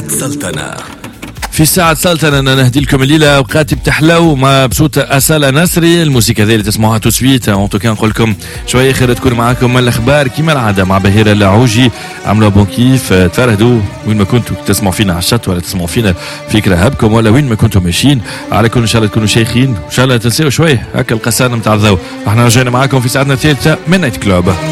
سلطنة. في ساعة سلطنة نهدي لكم الليلة أوقات بتحلو مع بصوت أصالة نصري. الموسيقى ذي اللي تسمعوها تو سويت أنتو كان نقول لكم شوية خير تكون معاكم من الأخبار كما العادة مع بهيرة العوجي. عملوا بون كيف تفرهدوا وين ما كنتوا تسمعوا فينا على الشط ولا تسمعوا فينا في كراهبكم ولا وين ما كنتوا ماشيين. على كل إن شاء الله تكونوا شيخين إن شاء الله تنسوا شوية هكا القسانة متاع الضوء. احنا رجعنا معاكم في ساعتنا الثالثة من نايت كلوب.